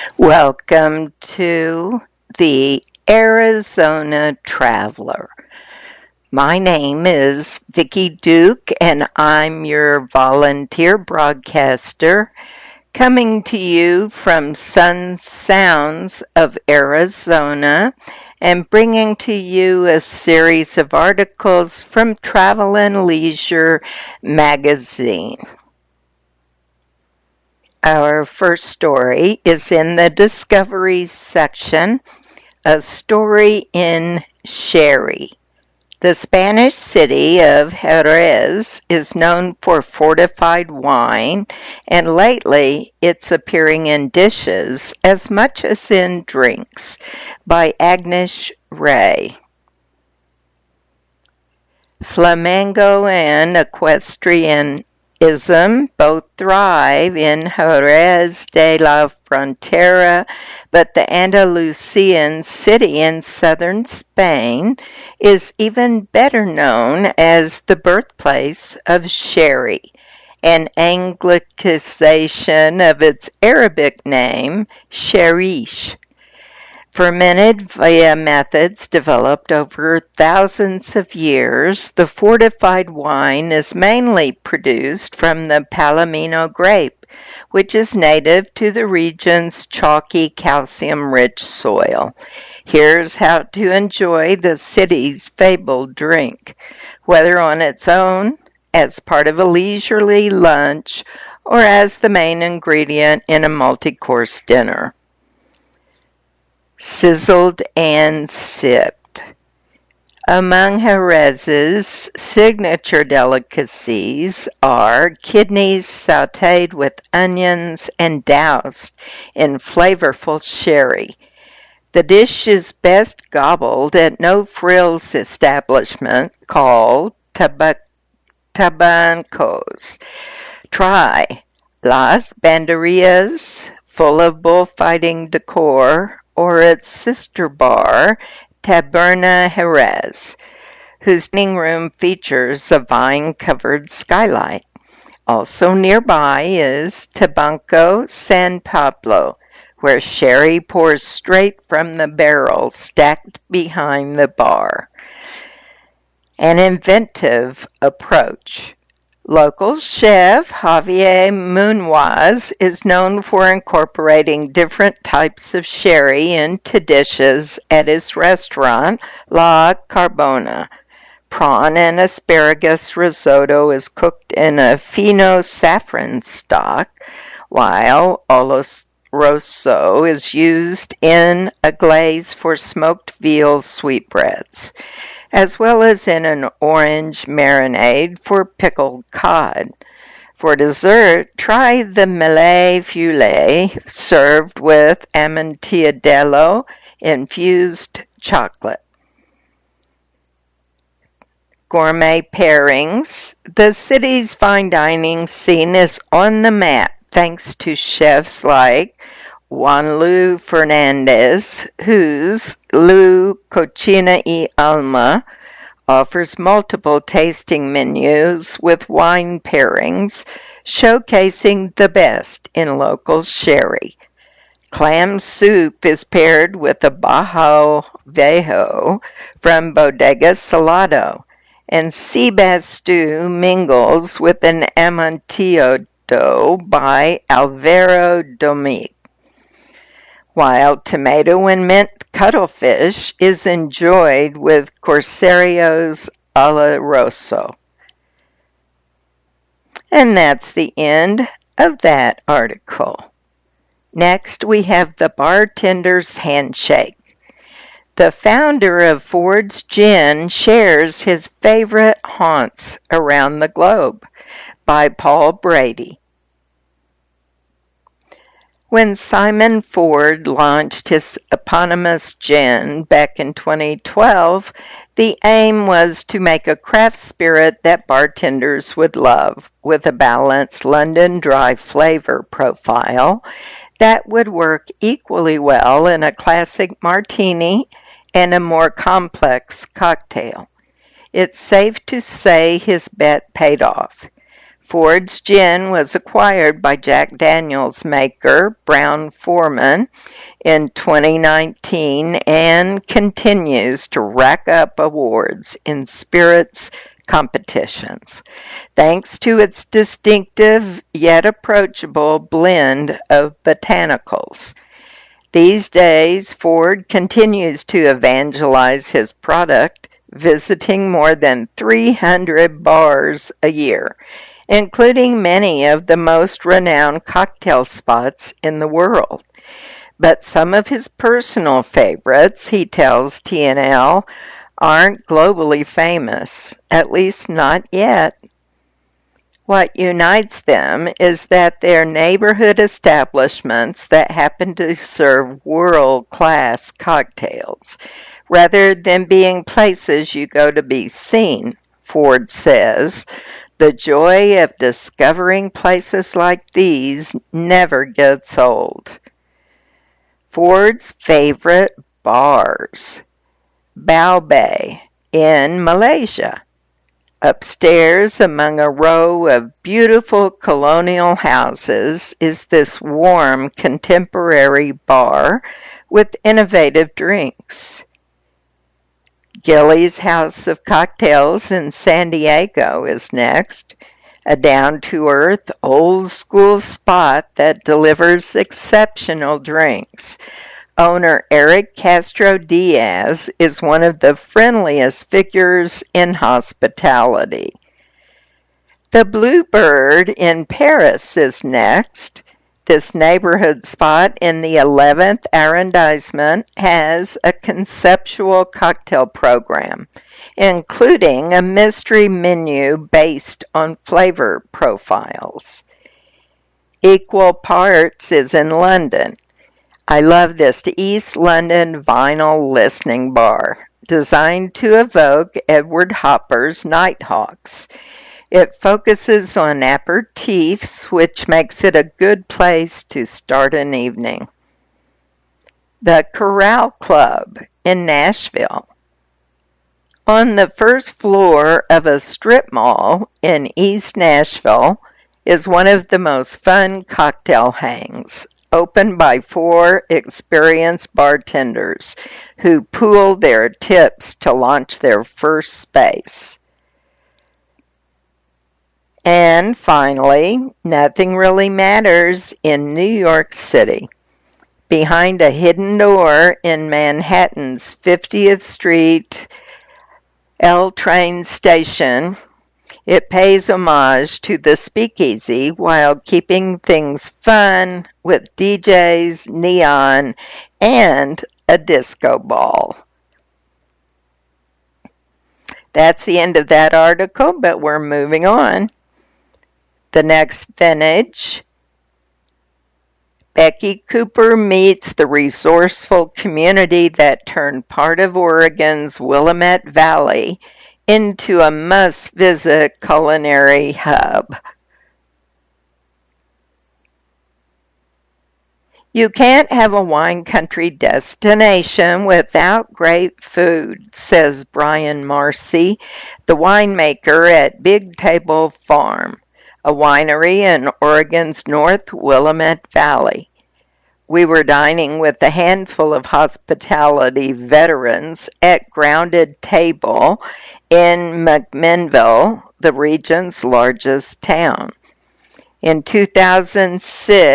Welcome to the Arizona Traveler. My name is Vicki Duke, and I'm your volunteer broadcaster coming to you from Sun Sounds of Arizona and bringing to you a series of articles from Travel and Leisure magazine. Our first story is in the Discoveries section, a story in sherry. The Spanish city of Jerez is known for fortified wine, and lately it's appearing in dishes as much as in drinks, by Agnes Ray. Flamenco and equestrianism both thrive in Jerez de la Frontera, but the Andalusian city in southern Spain is even better known as the birthplace of sherry, an Anglicization of its Arabic name, Sherish. Fermented via methods developed over thousands of years, the fortified wine is mainly produced from the Palomino grape, which is native to the region's chalky, calcium-rich soil. Here's how to enjoy the city's fabled drink, whether on its own, as part of a leisurely lunch, or as the main ingredient in a multi-course dinner. Sizzled and sipped. Among Jerez's signature delicacies are kidneys sautéed with onions and doused in flavorful sherry. The dish is best gobbled at No Frills establishment called Tabancos. Try Las Banderillas, full of bullfighting decor, or its sister bar, Taberna Jerez, whose dining room features a vine-covered skylight. Also nearby is Tabanco San Pablo, where sherry pours straight from the barrel stacked behind the bar. An inventive approach. Local chef Javier Munoz is known for incorporating different types of sherry into dishes at his restaurant, La Carbona. Prawn and asparagus risotto is cooked in a fino saffron stock, while Oloroso is used in a glaze for smoked veal sweetbreads, as well as in an orange marinade for pickled cod. For dessert, try the Malay Feuillet, served with Amontillado infused chocolate. Gourmet pairings. The city's fine dining scene is on the map thanks to chefs like Juan Lu Fernandez, whose Lu Cocina y Alma offers multiple tasting menus with wine pairings, showcasing the best in local sherry. Clam soup is paired with a Bajo Viejo from Bodega Salado, and sea bass stew mingles with an Amontillado by Alvaro Domingue, while tomato and mint cuttlefish is enjoyed with Corsarios Oloroso. And that's the end of that article. Next, we have the bartender's handshake. The founder of Ford's Gin shares his favorite haunts around the globe, by Paul Brady. When Simon Ford launched his eponymous gin back in 2012, the aim was to make a craft spirit that bartenders would love, with a balanced London dry flavor profile that would work equally well in a classic martini and a more complex cocktail. It's safe to say his bet paid off. Ford's Gin was acquired by Jack Daniel's maker, Brown-Forman, in 2019 and continues to rack up awards in spirits competitions, thanks to its distinctive yet approachable blend of botanicals. These days, Ford continues to evangelize his product, visiting more than 300 bars a year, including many of the most renowned cocktail spots in the world. But some of his personal favorites, he tells TNL, aren't globally famous, at least not yet. What unites them is that they're neighborhood establishments that happen to serve world-class cocktails, rather than being places you go to be seen, Ford says. The joy of discovering places like these never gets old. Ford's favorite bars. Bao Bay in Malaysia. Upstairs, among a row of beautiful colonial houses, is this warm contemporary bar with innovative drinks. Gilly's House of Cocktails in San Diego is next, a down-to-earth, old-school spot that delivers exceptional drinks. Owner Eric Castro Diaz is one of the friendliest figures in hospitality. The Bluebird in Paris is next. This neighborhood spot in the 11th arrondissement has a conceptual cocktail program, including a mystery menu based on flavor profiles. Equal Parts is in London. I love this East London vinyl listening bar, designed to evoke Edward Hopper's Nighthawks. It focuses on aperitifs, which makes it a good place to start an evening. The Corral Club in Nashville. On the first floor of a strip mall in East Nashville is one of the most fun cocktail hangs, opened by 4 experienced bartenders who pool their tips to launch their first space. And finally, Nothing Really Matters in New York City. Behind a hidden door in Manhattan's 50th Street L train station, it pays homage to the Speakeasy while keeping things fun with DJs, neon, and a disco ball. That's the end of that article, but we're moving on. The next vintage, Becky Cooper meets the resourceful community that turned part of Oregon's Willamette Valley into a must-visit culinary hub. You can't have a wine country destination without great food, says Brian Marcy, the winemaker at Big Table Farm, a winery in Oregon's North Willamette Valley. We were dining with a handful of hospitality veterans at Grounded Table in McMinnville, the region's largest town. In 2006,